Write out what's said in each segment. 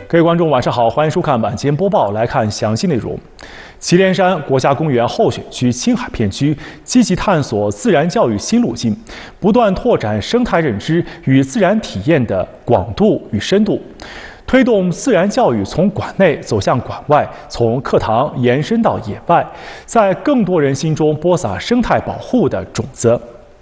各位观众，晚上好，欢迎收看晚间播报。来看详细内容。祁连山国家公园候选区青海片区积极探索自然教育新路径，不断拓展生态认知与自然体验的广度与深度，推动自然教育从馆内走向馆外，从课堂延伸到野外，在更多人心中播撒生态保护的种子。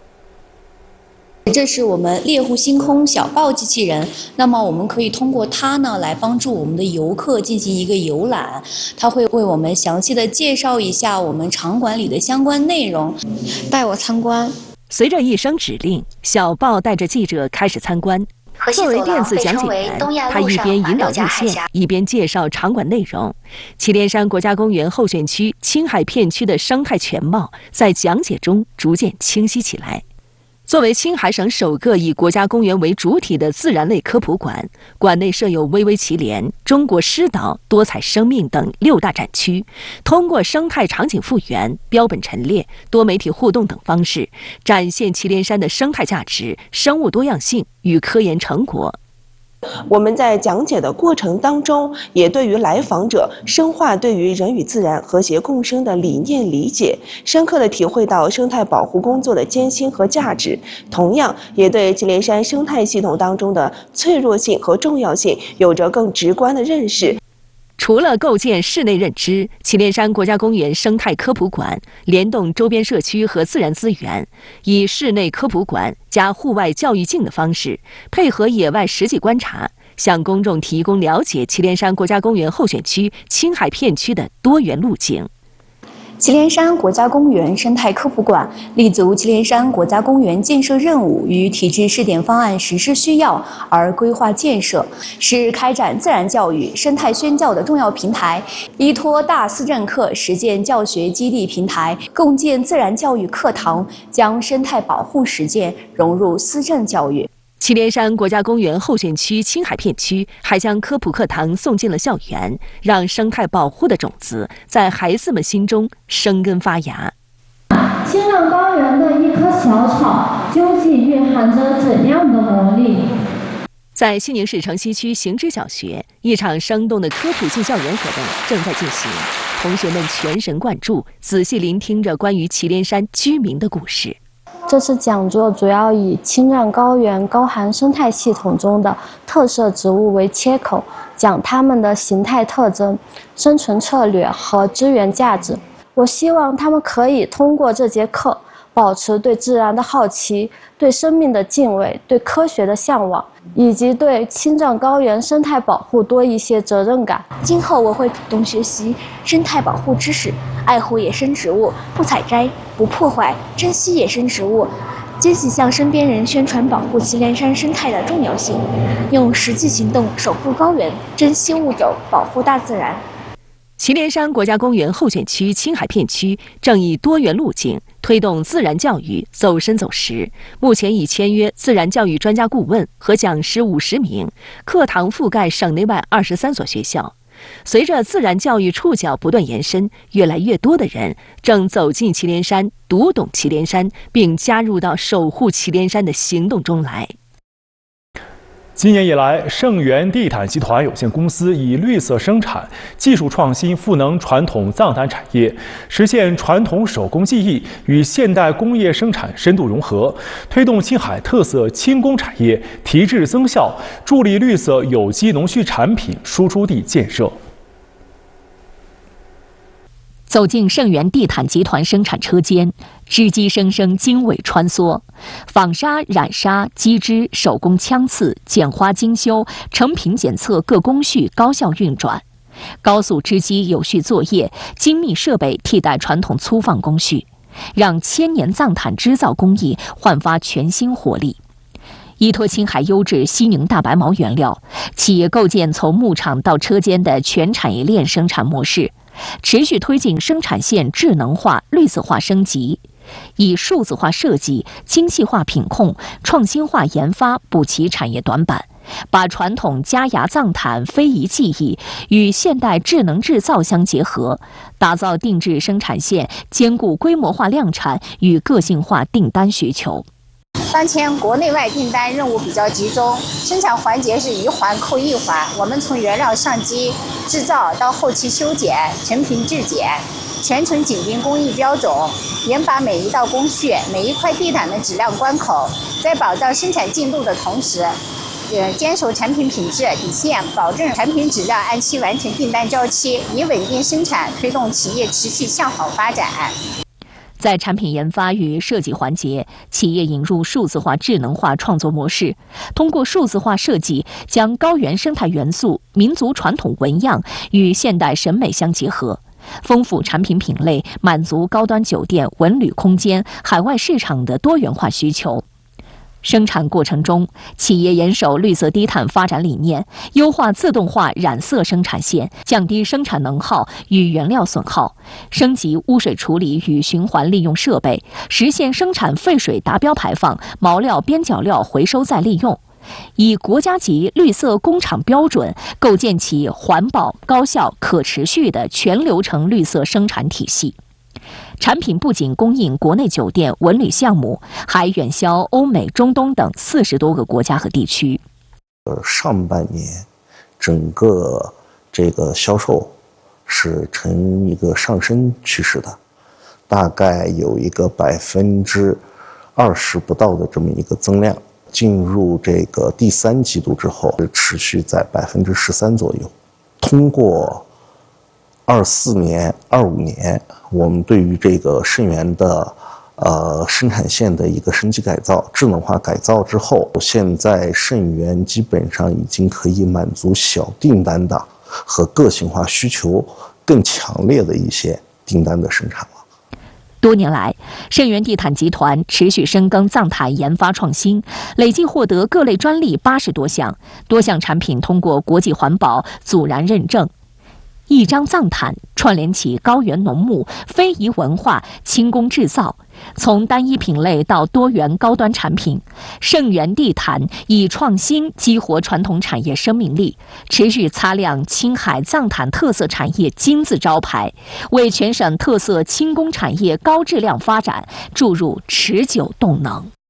这是我们猎户星空小报机器人，那么我们可以通过它呢来帮助我们的游客进行一个游览，它会为我们详细的介绍一下我们场馆里的相关内容，带我参观。 随着一声指令，小报带着记者开始参观。作为电子讲解员，他一边引导路线，一边介绍场馆内容。祁连山国家公园候选区青海片区的生态全貌在讲解中逐渐清晰起来。 作为青海省首个以国家公园为主体的自然类科普馆，馆内设有巍巍祁连、中国狮岛、多彩生命等6大展区，通过生态场景复原、标本陈列、多媒体互动等方式，展现祁连山的生态价值、生物多样性与科研成果。 我们在讲解的过程当中，也对于来访者深化对于人与自然和谐共生的理念理解，深刻地体会到生态保护工作的艰辛和价值，同样也对祁连山生态系统当中的脆弱性和重要性有着更直观的认识。 除了构建室内认知，祁连山国家公园生态科普馆联动周边社区和自然资源，以室内科普馆加户外教育镜的方式，配合野外实际观察，向公众提供了解祁连山国家公园候选区青海片区的多元路径。 祁连山国家公园生态科普馆立足祁连山国家公园建设任务与体制试点方案实施需要而规划建设，是开展自然教育、生态宣教的重要平台。依托大思政课实践教学基地平台，共建自然教育课堂，将生态保护实践融入思政教育。 祁连山国家公园候选区青海片区还将科普课堂送进了校园，让生态保护的种子在孩子们心中生根发芽。 青藏高原的一棵小草究竟蕴含着怎样的魔力？ 在西宁市城西区行知小学，一场生动的科普进校园活动正在进行，同学们全神贯注，仔细聆听着关于祁连山居民的故事。 这次讲座主要以青藏高原高寒生态系统中的特色植物为切口，讲它们的形态特征、生存策略和资源价值。我希望他们可以通过这节课，保持对自然的好奇、对生命的敬畏、对科学的向往，以及对青藏高原生态保护多一些责任感。 今后我会主动学习生态保护知识，爱护野生植物，不采摘、不破坏，珍惜野生植物，坚信向身边人宣传保护祁连山生态的重要性，用实际行动守护高原，珍惜物种，保护大自然。 祁连山国家公园候选区青海片区正以多元路径推动自然教育走深走实，目前已签约自然教育专家顾问和讲师50名，课堂覆盖省内外23所学校。随着自然教育触角不断延伸，越来越多的人正走进祁连山，读懂祁连山，并加入到守护祁连山的行动中来。 今年以来，盛源地毯集团有限公司以绿色生产、技术创新赋能传统藏毯产业，实现传统手工技艺与现代工业生产深度融合，推动青海特色轻工产业提质增效，助力绿色有机农畜产品输出地建设。 走进盛源地毯集团生产车间，织机声声经纬穿梭，纺纱、染纱、机织、手工枪刺、剪花精修、成品检测各工序高效运转，高速织机有序作业，精密设备替代传统粗放工序，让千年藏毯织造工艺焕发全新活力。 依托青海优质西宁大白毛原料，企业构建从牧场到车间的全产业链生产模式，持续推进生产线智能化、绿色化升级，以数字化设计、精细化品控、创新化研发补齐产业短板，把传统家牙藏毯非遗技艺与现代智能制造相结合，打造定制生产线，兼顾规模化量产与个性化订单需求。 当前国内外订单任务比较集中，生产环节是一环扣一环。我们从原料上机、制造到后期修剪、成品质检，全程紧盯工艺标准，严把每一道工序、每一块地毯的质量关口，在保障生产进度的同时，坚守产品品质底线，保证产品质量按期完成订单交期，以稳定生产，推动企业持续向好发展。 在产品研发与设计环节，企业引入数字化、智能化创作模式，通过数字化设计，将高原生态元素、民族传统纹样与现代审美相结合，丰富产品品类，满足高端酒店、文旅空间、海外市场的多元化需求。生产过程中，企业严守绿色低碳发展理念，优化自动化染色生产线，降低生产能耗与原料损耗，升级污水处理与循环利用设备，实现生产废水达标排放、毛料边角料回收再利用，以国家级绿色工厂标准构建起环保、高效、可持续的全流程绿色生产体系。产品不仅供应国内酒店、文旅项目，还远销欧美、中东等40多个国家和地区。 上半年整个这个销售是呈一个上升趋势的，大概有一个20%不到的这么一个增量。进入这个第3季度之后，持续在13%左右。通过24年、25年，我们对于这个沁园的生产线的一个升级改造、智能化改造之后，现在沁园基本上已经可以满足小订单的和个性化需求更强烈的一些订单的生产了。 多年来，沁园地毯集团持续深耕藏毯研发创新，累计获得各类专利80多项，多项产品通过国际环保阻燃认证。一张藏毯串联起高原农牧、非遗文化、轻工制造，从单一品类到多元高端产品，沁园地毯以创新激活传统产业生命力，持续擦亮青海藏毯特色产业金字招牌，为全省特色轻工产业高质量发展注入持久动能。